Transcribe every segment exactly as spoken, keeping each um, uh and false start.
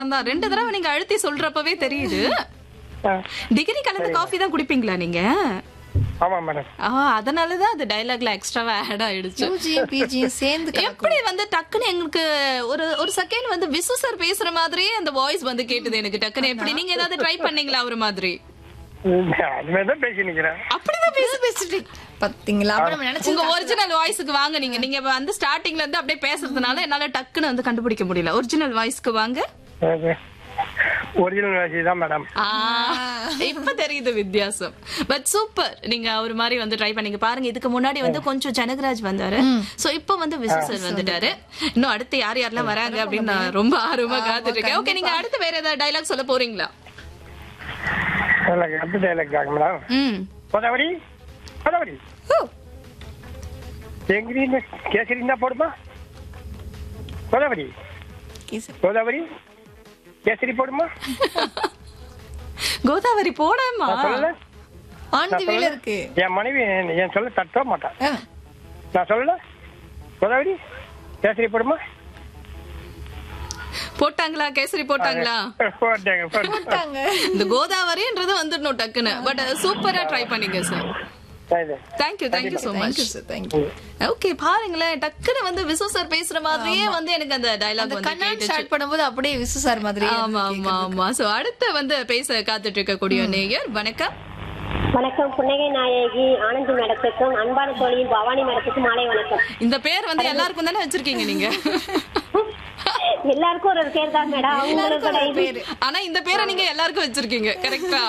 அதான் ரெண்டு தடவை நீங்க அழுத்தி சொல்றப்பவே தெரியுது. டிகிரி கலந்த காஃபி தான் குடிப்பீங்களா நீங்க? ஆமா மேடம். ஆ அதனாலதான் அது டயலாக்ல எக்ஸ்ட்ராவா ஆட் ஆயிடுச்சு. யூஜியும் பிஜியும் சேர்ந்து எப்படி வந்து டக்குன்னு எங்களுக்கு ஒரு ஒரு செகண்ட் வந்து விசு சார் பேசுற மாதிரியே அந்த வாய்ஸ் வந்து கேட்டது எனக்கு டக்குன்னு. எப்படி நீங்க ஏதாவது ட்ரை பண்ணீங்களா ஒரு மாதிரி? அதுமாதிரிதான் பேசி நிக்கிறேன். அப்படிதான் பேச பேசிட்டு பாத்தீங்களா? அப்ப நம்ம நினைச்சு உங்க ஒரிஜினல் வாய்ஸ்க்கு வாங்க. நீங்க நீங்க வந்து ஸ்டார்டிங்ல இருந்து அப்படியே பேசுறதுனால என்னால டக்குன்னு வந்து கண்டுபிடிக்க முடியல. ஒரிஜினல் வாய்ஸ்க்கு வாங்க. ஒரிஜினல் வாய்ஸ் தான் மேடம். இப்ப தெரியுது வித்தியாசம். But super. நீங்க ஒரு மாதிரி வந்து ட்ரை பண்ணீங்க பாருங்க. இதுக்கு முன்னாடி வந்து கொஞ்சம் ஜனகராஜ் வந்தாரு. சோ இப்போ வந்து விசு சார் வந்துட்டாரு. இன்னும் அடுத்து யார் யாரெல்லாம் வராங்க அப்படின்னு நான் ரொம்ப ஆர்வமா காத்துட்டு இருக்கேன். ஓகே, நீங்க அடுத்து வேற ஏதாவது டைலாக் சொல்ல போறீங்களா? அடுத்த டைலாக் தாங்க மேடம். ம் கோதாவரி கோதாவரி எங்கிரி கேசரி தான் போடுமா? கோதாவரி கோதாவரி கேசரி போடுமா? கோதாவரி போடாமா? ஆன் தி வேல இருக்கு. என் மனைவி என் சொல்ல தட்ட மாட்டான். நான் சொல்லல கோதாவரி கேசரி போடுமா? போட்டாங்களா? கேசரி போட்டாங்களா? போட்டாங்க போட்டாங்க. இந்த கோதாவரின்றது வந்துடணும் டக்குன்னு. பட் சூப்பரா ட்ரை பண்ணீங்க sir. Thank you thank you so much. Okay, பாருங்களேன் டக்குன்னு வந்து விசு சார் பேசுற மாதிரியே வந்து எனக்கு அந்த டயலாக் வந்து கண்ணாடி ஸ்டார்ட் பண்ணும்போது அப்படியே விசு சார் மாதிரி. ஆமா ஆமா ஆமா. சோ அடுத்து வந்து பேச காத்துட்டு இருக்கக்கூடிய நேயர் வணக்கம். வணக்கம். புன்னகை நாயகி ஆனந்தி மேடத்துக்கும் அன்பான தோழியும் பவானி மேடத்துக்கும் மாலை வணக்கம். இந்த பேர் வந்து எல்லாருக்கும் தானே வச்சிருக்கீங்க நீங்க? எல்லாருக்கும் ஒரு பேர் தான் மேடம். அவங்களுக்கு ஆனா இந்த பேரை நீங்க எல்லாருக்கும் வச்சிருக்கீங்க கரெக்டா?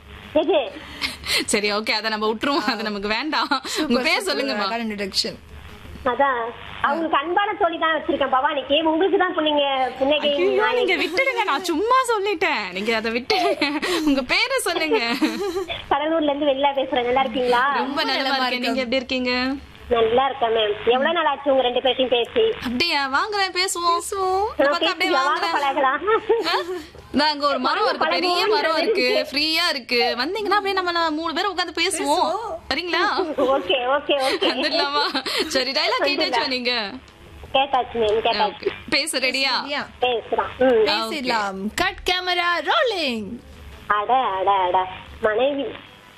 சரி, ஓகே, அத நம்ம விட்டுருவோம். அது நமக்கு வேண்டாம். உங்க பேர் சொல்லுங்கம்மா. இன்ட்ரோடக்ஷன். அதான் அவங்களுக்கு அன்பான தோழி தான் வச்சிருக்கேன் பவானிக்கு. உங்களுக்கு தான் புன்னகை புன்னகை. நீங்க விட்டுடுங்க, நான் சும்மா சொல்லிட்டேன். நீங்க அதை விட்டுடுங்க. உங்க பேரை சொல்லுங்க. கடலூர்ல இருந்து வெளில பேசுறேன். நல்லா இருக்கீங்களா? ரொம்ப நல்லா இருக்கேன். நீங்க எப்படி இருக்கீங்க? நல்லா இருக்கேன் மேம். எவ்வளவு நாள் ஆச்சு உங்க ரெண்டு பேர்த்தையும் பேசி? அப்படியா? வாங்குறேன், பேசுவோம். அப்படியே பழகலாம். அங்க ஒரு மரம் இருக்கு, பெரிய மரம் இருக்கு, ஃப்ரீயா இருக்கு. வந்தீங்கன்னா அப்படியே நம்ம மூணு பேரும் உட்காந்து பேசுவோம். சரிங்களா? Okay okay okay. வந்துடலாமா? சரி, டைலாக் கேட்டாச்சா நீங்க? கேட்டாச்சு மேம், கேட்டாச்சு. பேச ரெடியா? பேசுறோம். பேசலாம். Cut camera rolling. அட அட அட மனைவி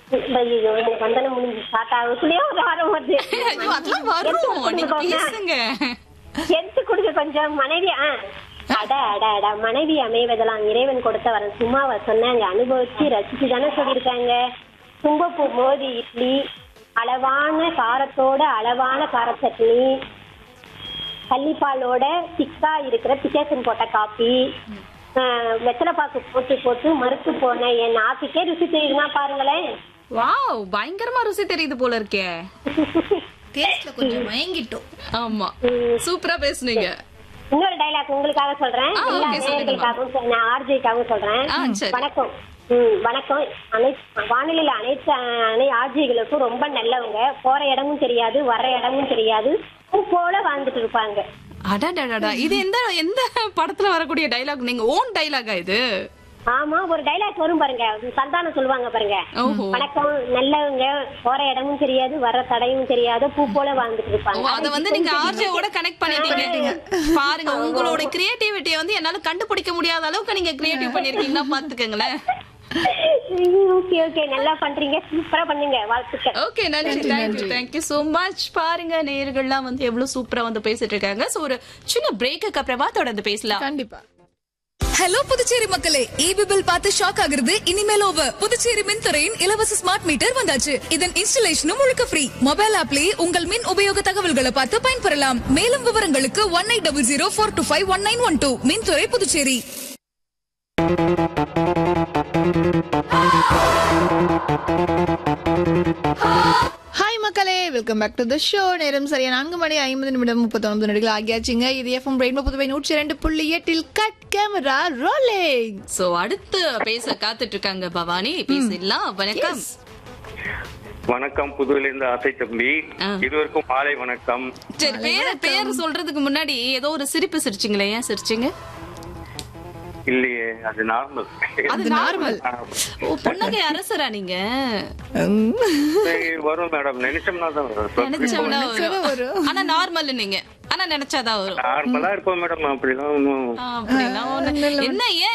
வந்தன முடிஞ்சு ஸ்டார்ட் ஆகுதுலயே ஒரு வாரம் வருது. அதெல்லாம் வரும், நீங்க பேசுங்க. எடுத்து கொடுக்க கொஞ்சம். மனைவி அட அட அட மனைவி அமைவதெல்லாம் இறைவன் கொடுத்த வர சும்மாவ சொன்னாங்க. அனுபவிச்சு ரசிச்சு தானே சொல்லியிருக்காங்க. தும்பப்பூ மோதி இட்லி, அளவான காரத்தோட அளவான கார சட்னி, கள்ளிப்பாலோட திக்கா இருக்கிற பிச்சேசன் போட்ட காப்பி, வெத்தலைப்பாக்கு போட்டு போட்டு மறுத்து போன என் நாக்குக்கே ருசி தெரியுதுன்னா பாருங்களேன். வாவ், பயங்கரமா ருசி தெரியுது போல இருக்கே. டேஸ்ட்ல கொஞ்சம் மயங்கிட்டோம். ஆமா, சூப்பரா பேசுனீங்க. இன்னொரு டைலாக் உங்களுக்காக சொல்றேன். நேயர்களுக்காகவும் ஆர்ஜிக்காகவும் சொல்றேன். வணக்கம். வணக்கம். அனைத்து வானிலையில அனைத்து அனை ஆர்ஜிகளுக்கும் ரொம்ப நல்லவங்க. போற இடமும் தெரியாது, வர்ற இடமும் தெரியாது, பூ போல வாழ்ந்துட்டு இருப்பாங்க. அடடடடா, இது எந்த எந்த படத்துல வரக்கூடிய டைலாக்? நீங்க ஓன் டைலாகா இது? ஆமா, ஒரு டைலாக் வரும் பாருங்க, சந்தானம் சொல்லுவாங்க பாருங்க. வணக்கம் நல்லவங்க, போற இடமும் தெரியாது, வர தடையும் தெரியாது, பூ போல வாழ்ந்துட்டு இருப்பாங்க. அத வந்து நீங்க ஆர்ஜியோட கனெக்ட் பண்ணிட்டீங்க பாருங்க. உங்களோட கிரியேட்டிவிட்டியை வந்து என்னால கண்டுபிடிக்க முடியாத அளவுக்கு நீங்க கிரியேட்டிவ் பண்ணிருக்கீங்கன்னா பாத்துக்கங்களேன். ஓகே ஓகே, நல்லா பண்றீங்க, சூப்பரா பண்ணுங்க, வாழ்த்துக்கள். ஓகே, நன்றி, தேங்க்யூ தேங்க்யூ சோ மச். பாருங்க நேயர்கள்லாம் வந்து எவ்வளவு சூப்பரா வந்து பேசிட்டு இருக்காங்க. சோ ஒரு சின்ன பிரேக்குக்கு அப்புறமா தொடர்ந்து பேசலாம். கண்டிப்பா. ஹலோ புதுச்சேரி மக்களே, ஈபி பில் பார்த்து ஷாக் ஆகுறது இனிமேல் ஓவர். புதுச்சேரி மின்துறையின் இலவச ஸ்மார்ட் மீட்டர் வந்தாச்சு. இதன் இன்ஸ்டலேஷனும் முழுக்க ஃப்ரீ. மொபைல் ஆப்லயே உங்கள் மின் உபயோக தகவல்களை பார்த்து பயன்பெறலாம். மேலும் விவரங்களுக்கு one eight double zero four two five one nine one two. மின்துறை புதுச்சேரி. ஹாய் மக்களே, welcome back to the show. நேரம் சரியா நான்கு மணி ஐம்பது நிமிடம் முப்பத்தி ஒன்பது நொடிகள் ஆகியாச்சுங்க. இது எஃப்எம் ரெயின்போ புதுவை நூற்றி ரெண்டு புள்ளி எட்டில் கட் கேமரா ரோலிங். சோ அடுத்து பேச காத்துட்டு இருக்காங்க பவானி. பேசலாம். வணக்கம். வணக்கம், புதுவையில இருந்து ஆசை தம்பி. இதுவரைக்கும் மாலை வணக்கம். சரி, பேர பேர் சொல்றதுக்கு முன்னாடி ஏதோ ஒரு சிரிப்பு சிரிச்சிங்களே, ஏன் சிரிச்சிங்க? இல்லையே, அது நார்மல். அது நார்மல். ஓ, புன்னகை அரசரா நீங்க? வரும் மேடம், நினைச்சோம்னா தான் வரும். நினைச்சோம்னா வரும். ஆனா நார்மல் நீங்க ஆனா நினைச்சாதான் வரும். நார்மலா இருப்போம் மேடம், அப்படிலாம் ஒன்றும் அப்படிலாம் ஒண்ணு- என்ன ஏன்